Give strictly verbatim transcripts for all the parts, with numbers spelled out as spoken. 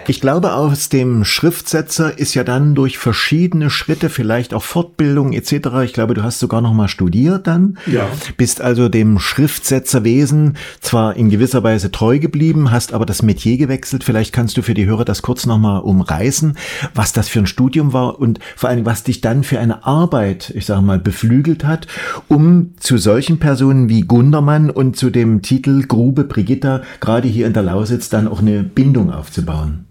Ich glaube, aus dem Schriftsetzer ist ja dann durch verschiedene Schritte, vielleicht auch Fortbildung et cetera. Ich glaube, du hast sogar noch mal studiert dann. Ja. Bist also dem Schriftsetzerwesen zwar in gewisser Weise treu geblieben, hast aber das Metier gewechselt. Vielleicht kannst du für die Hörer das kurz noch mal umreißen, was das für ein Studium war und vor allem, was dich dann für eine Arbeit, ich sage mal, beflügelt hat, um zu solchen Personen wie Gundermann und zu dem Titel Grube Brigitta gerade hier in der Lausitz dann auch eine Bindung aufzubauen.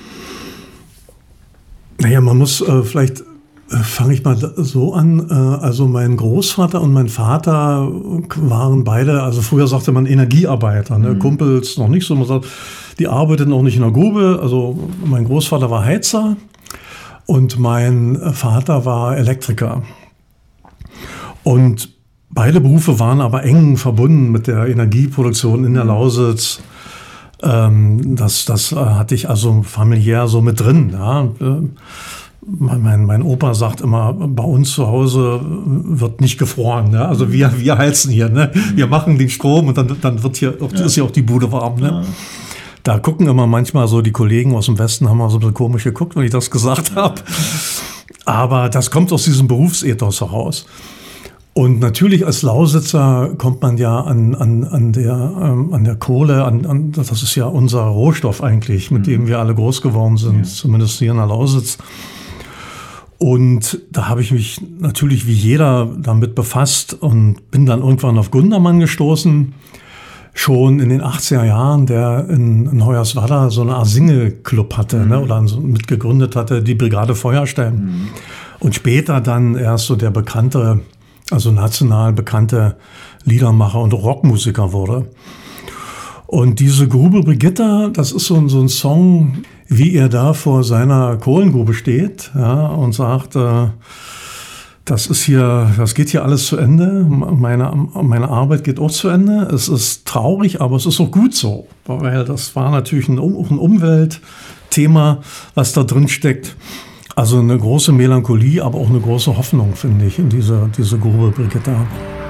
Naja, man muss äh, vielleicht, äh, fange ich mal so an, äh, also mein Großvater und mein Vater waren beide, also früher sagte man Energiearbeiter, ne? Mhm. Kumpels noch nicht so, man sagt, die arbeiteten auch nicht in der Grube, also mein Großvater war Heizer und mein Vater war Elektriker. Und beide Berufe waren aber eng verbunden mit der Energieproduktion in der Lausitz. Das, das hatte ich also familiär so mit drin. Ja. Mein, mein Opa sagt immer, bei uns zu Hause wird nicht gefroren. Ne? Also wir, wir heizen hier. Ne? Wir machen den Strom und dann, dann wird hier, ja. ist ja auch die Bude warm. Ne? Ja. Da gucken immer manchmal so die Kollegen aus dem Westen, haben mal so ein bisschen komisch geguckt, wenn ich das gesagt habe. Aber das kommt aus diesem Berufsethos heraus. Und natürlich als Lausitzer kommt man ja an, an, an, der, ähm, an der Kohle, an, an, das ist ja unser Rohstoff eigentlich, mit mhm. dem wir alle groß geworden sind, ja. zumindest hier in der Lausitz. Und da habe ich mich natürlich wie jeder damit befasst und bin dann irgendwann auf Gundermann gestoßen, schon in den achtziger Jahren, der in, in Hoyerswerda so eine Art Single-Club hatte, mhm. ne, oder so mitgegründet hatte, die Brigade Feuerstein. Mhm. Und später dann erst so der bekannte, also national bekannte Liedermacher und Rockmusiker wurde. Und diese Grube Brigitta, das ist so ein, so ein Song, wie er da vor seiner Kohlengrube steht, ja, und sagt, äh, das ist hier, das geht hier alles zu Ende, meine, meine Arbeit geht auch zu Ende. Es ist traurig, aber es ist auch gut so, weil das war natürlich ein, ein Umweltthema, was da drin steckt. Also eine große Melancholie, aber auch eine große Hoffnung, finde ich, in dieser diese Grube Brigitta.